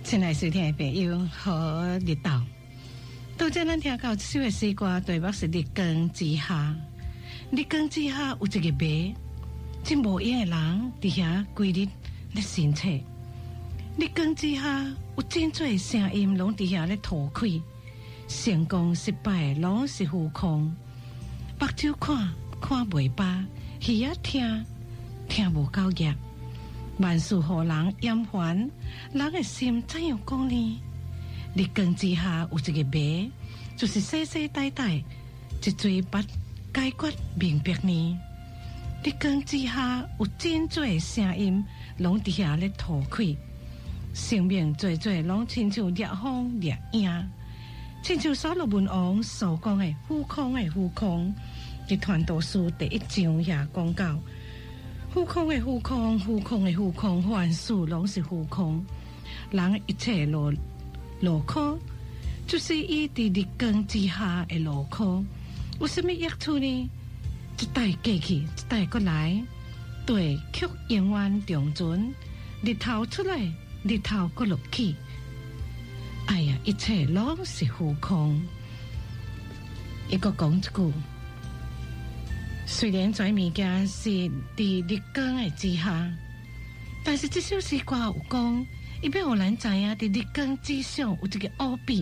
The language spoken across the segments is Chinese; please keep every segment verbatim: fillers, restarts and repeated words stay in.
亲爱收听的朋友和日道，拄则咱听到这首的诗歌，题目是《日光之下》。日光之下有一个迷，真无影的人伫遐规日咧生测。日光之下有真多声音，拢伫遐咧吐开，成功失败拢是虚空。目睭看看袂巴，耳仔听听无够热。万事互人厌烦，人的心怎样讲呢？日光之下有一个谜，就是世世代代一嘴巴解决明白呢。日光之下有真多声音，拢伫遐咧吐开，生命最最拢亲像烈风烈影，亲像所罗门王所讲的虚空的虚空。伫传道书第一章遐讲到。虚空的虚空，虚空的虚空，万事拢是虚空。人一切劳劳苦，就是伊伫日光之下的劳苦。有什么益处呢？一代过去，一代过来，对却永远长存。日头出来，日头过落去。哎呀，一切拢是虚空。伊个讲一句。虽然这物件是伫日光的之下，但是这首诗歌有讲，伊要互咱知影，伫日光之上有一个奥秘，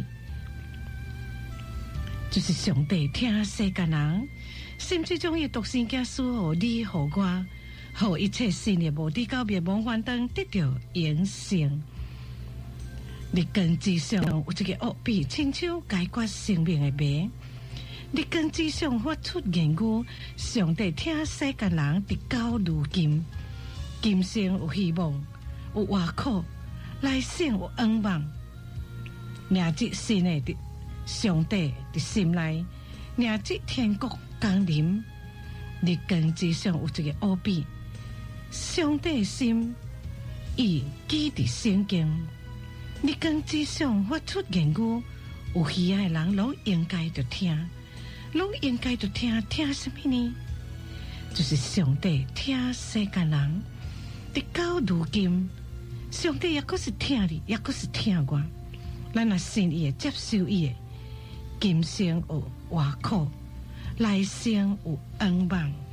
就是上帝听世间人，甚至将伊独生子赐予你互我，互一切信的无底到灭亡幻灯得到永生。日光之上有一个奥秘，亲像解决生命的谜。日光之上发出言语，上帝听世间人直到如今，今生有希望，有活苦，来生有恩望。领这新的上帝的心内，领这天国降临。日光之上有一个奥秘，上帝的心伊记伫圣经。日光之上发出言语，有喜爱的人拢应该着听。拢应该就听听什么呢？就是上帝听世间人，直到如今，上帝也阁是听你，也阁是听我。咱若信伊的，接受伊的，今生有活苦，来生有恩望。